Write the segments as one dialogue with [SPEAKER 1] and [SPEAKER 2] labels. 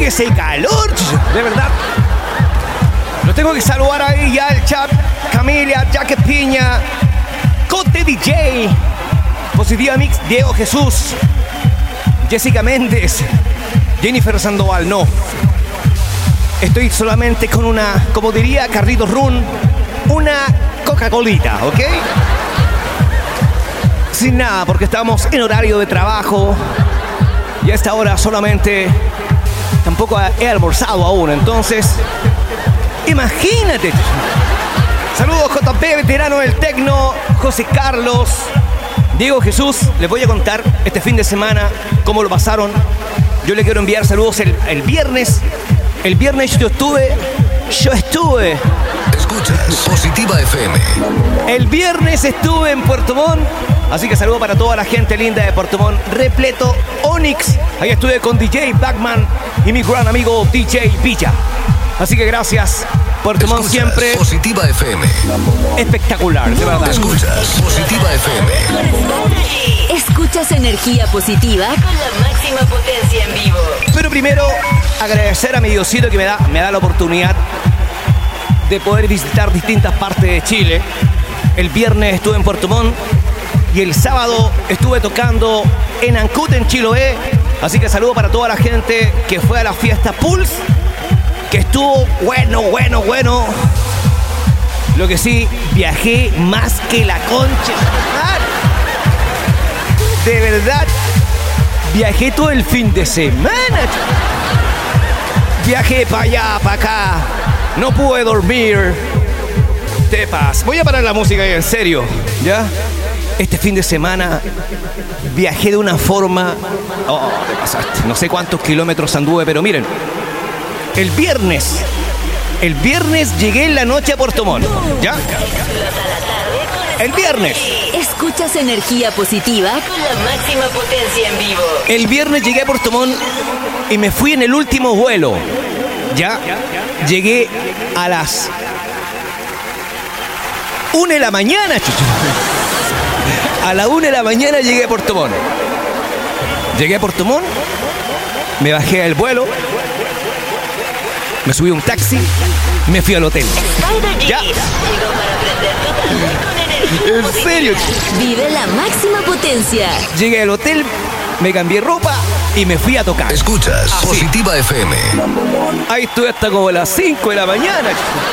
[SPEAKER 1] ese calor, de verdad. Los tengo que saludar ahí ya el chat. Camila, Jaque Piña, Cote DJ, Positiva Mix, Diego Jesús, Jessica Méndez, Jennifer Sandoval. No, estoy solamente con una, como diría Carlitos Run, una Coca-Colita, ¿ok? Sin nada, porque estamos en horario de trabajo y a esta hora solamente tampoco he almorzado aún, entonces imagínate. Saludos JP, veterano del tecno, José Carlos, Diego Jesús. Les voy a contar este fin de semana cómo lo pasaron. Yo le quiero enviar saludos el viernes. El viernes yo estuve.
[SPEAKER 2] Escuchas Positiva FM.
[SPEAKER 1] El viernes estuve en Puerto Montt. Así que saludo para toda la gente linda de Puerto Montt. Repleto Onyx. Ahí estuve con DJ Backman y mi gran amigo DJ Villa. Así que gracias. Puerto Montt siempre
[SPEAKER 2] Positiva FM.
[SPEAKER 1] Espectacular, de verdad.
[SPEAKER 2] Escuchas Positiva FM.
[SPEAKER 3] Escuchas energía positiva con la máxima potencia en vivo.
[SPEAKER 1] Pero primero, agradecer a mi Diosito que me da la oportunidad de poder visitar distintas partes de Chile. El viernes estuve en Puerto Montt y el sábado estuve tocando en Ancud, en Chiloé. Así que saludo para toda la gente que fue a la fiesta Pulse, que estuvo bueno. Lo que sí, viajé más que la concha. De verdad, viajé todo el fin de semana. Viajé para allá, para acá. No pude dormir. Tepas. Voy a parar la música ahí, en serio. ¿Ya? Este fin de semana viajé de una forma... Oh, te pasaste. No sé cuántos kilómetros anduve, pero miren. El viernes llegué en la noche a Puerto Montt. ¿Ya? El viernes.
[SPEAKER 3] Escuchas energía positiva con la máxima potencia en vivo.
[SPEAKER 1] El viernes llegué a Puerto Montt y me fui en el último vuelo. Ya llegué a las 1 de la mañana, chuchu. A las 1 de la mañana llegué a Puerto Montt. Llegué a Puerto Montt, me bajé del vuelo, me subí a un taxi, me fui al hotel. Ya. En serio.
[SPEAKER 3] Vive la máxima potencia.
[SPEAKER 1] Llegué al hotel, me cambié ropa y me fui a tocar.
[SPEAKER 2] Escuchas
[SPEAKER 1] Así.
[SPEAKER 2] Positiva FM.
[SPEAKER 1] Ahí estuve hasta como las 5 de la mañana.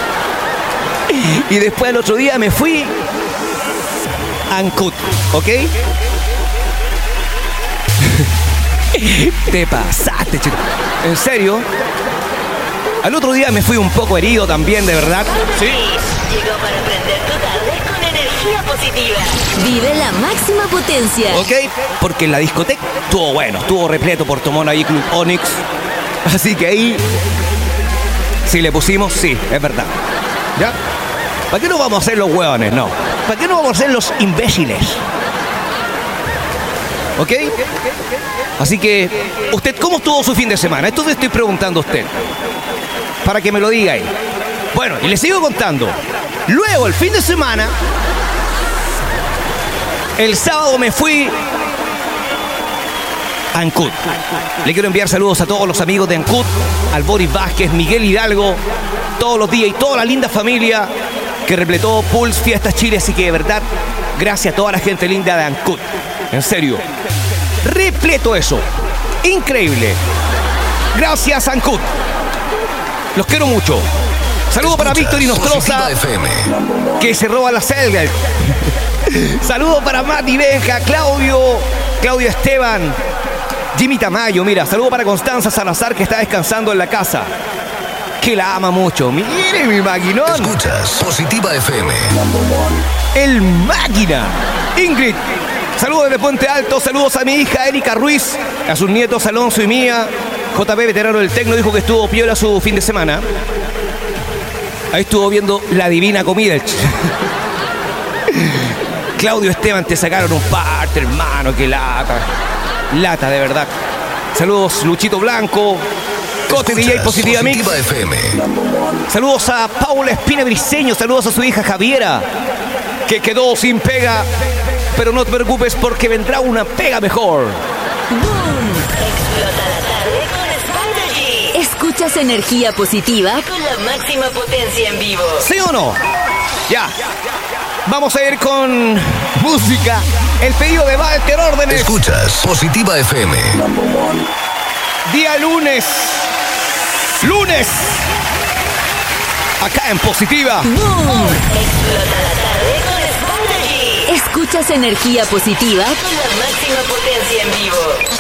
[SPEAKER 1] Y después el otro día me fui a Ancud, ¿ok? Te pasaste, chico. En serio. Al otro día me fui un poco herido también, de verdad. Sí.
[SPEAKER 3] Llegó para prender tu tarde con energía positiva. Vive la máxima potencia.
[SPEAKER 1] ¿Ok? Porque en la discoteca estuvo bueno, estuvo repleto Puerto Montt, ahí Club Onyx. Así que ahí sí le pusimos, sí, es verdad. ¿Ya? ¿Para qué no vamos a ser los hueones? No. ¿Para qué no vamos a ser los imbéciles? ¿Ok? Así que, ¿usted cómo estuvo su fin de semana? Esto te estoy preguntando a usted, para que me lo diga ahí. Bueno, y le sigo contando. Luego, el fin de semana, el sábado me fui a Ancud. Le quiero enviar saludos a todos los amigos de Ancud, al Boris Vázquez, Miguel Hidalgo, todos los días y toda la linda familia que repletó Pulse Fiestas Chile. Así que de verdad, gracias a toda la gente linda de Ancud. En serio, repleto eso. Increíble. Gracias, Ancud. Los quiero mucho. Saludos para Víctor y Nostroza, que se roba la celda. Saludos para Mati Benja, Claudio Esteban, Jimmy Tamayo. Mira, saludos para Constanza Salazar, que está descansando en la casa, que la ama mucho. Mire mi maquinón.
[SPEAKER 2] Escuchas Positiva FM.
[SPEAKER 1] El máquina. Ingrid, saludos desde Puente Alto. Saludos a mi hija Erika Ruiz, a sus nietos Alonso y Mía. JP, veterano del tecno, dijo que estuvo piola su fin de semana. Ahí estuvo viendo La Divina Comida. Claudio Esteban, te sacaron un parte, hermano, que lata. Lata, de verdad. Saludos, Luchito Blanco, Cote DJ Positiva Mix.
[SPEAKER 2] FM.
[SPEAKER 1] Saludos a Paula Espina Briceño, saludos a su hija Javiera, que quedó sin pega. Pero no te preocupes porque vendrá una pega mejor.
[SPEAKER 3] Escuchas energía positiva con la máxima potencia en vivo.
[SPEAKER 1] ¿Sí o no? Ya. Vamos a ir con música. El pedido de Walter Órdenes.
[SPEAKER 2] Escuchas Positiva FM.
[SPEAKER 1] Día lunes. Lunes. Acá en Positiva.
[SPEAKER 3] ¡Boom! Explota la tarde con Sparta G. Escuchas energía positiva con la máxima potencia en vivo.